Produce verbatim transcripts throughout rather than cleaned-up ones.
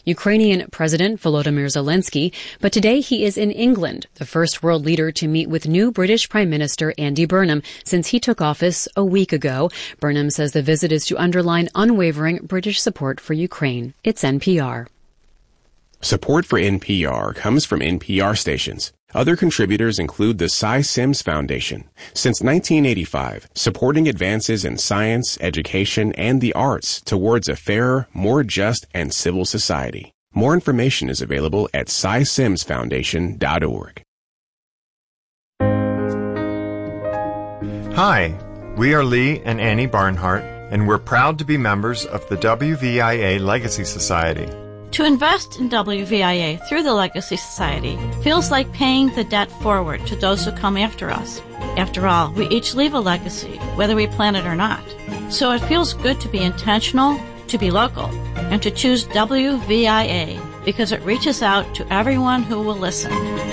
Ukrainian President Volodymyr Zelensky, but today he is in England, the first world leader to meet with new British Prime Minister Andy Burnham since he took office a week ago. Burnham says the visit is to underline unwavering British support for Ukraine. It's N P R. Support for N P R comes from N P R stations. Other contributors include the Cy Sims Foundation. Since nineteen eighty-five, supporting advances in science, education, and the arts towards a fairer, more just, and civil society. More information is available at cy sims foundation dot org. Hi, we are Lee and Annie Barnhart, and we're proud to be members of the W V I A Legacy Society. To invest in W V I A through the Legacy Society feels like paying the debt forward to those who come after us. After all, we each leave a legacy, whether we plan it or not. So it feels good to be intentional, to be local, and to choose W V I A because it reaches out to everyone who will listen.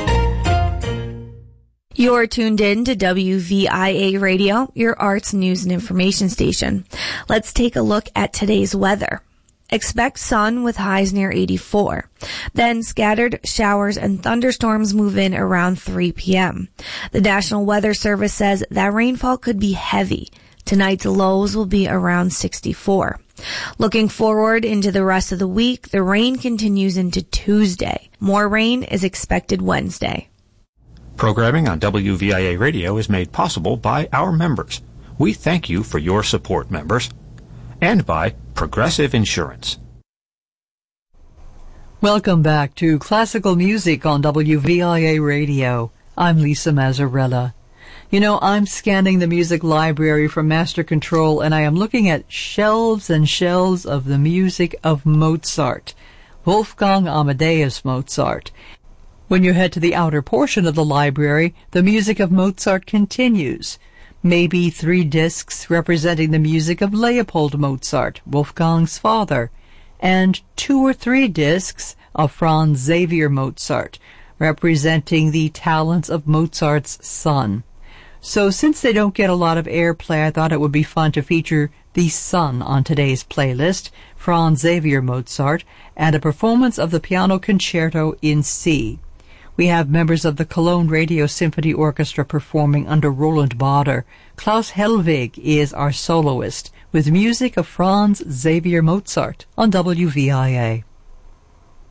You're tuned in to W V I A Radio, your arts, news, and information station. Let's take a look at today's weather. Expect sun with highs near eighty-four. Then scattered showers and thunderstorms move in around three p.m. The National Weather Service says that rainfall could be heavy. Tonight's lows will be around sixty-four. Looking forward into the rest of the week, the rain continues into Tuesday. More rain is expected Wednesday. Programming on W V I A Radio is made possible by our members. We thank you for your support, members. And by Progressive Insurance. Welcome back to Classical Music on W V I A Radio. I'm Lisa Mazzarella. You know, I'm scanning the music library from Master Control, and I am looking at shelves and shelves of the music of Mozart, Wolfgang Amadeus Mozart. When you head to the outer portion of the library, the music of Mozart continues. Maybe three discs representing the music of Leopold Mozart, Wolfgang's father, and two or three discs of Franz Xavier Mozart, representing the talents of Mozart's son. So since they don't get a lot of airplay, I thought it would be fun to feature the son on today's playlist, Franz Xavier Mozart, and a performance of the Piano Concerto in C. We have members of the Cologne Radio Symphony Orchestra performing under Roland Bader. Klaus Hellwig is our soloist with music of Franz Xavier Mozart on W V I A.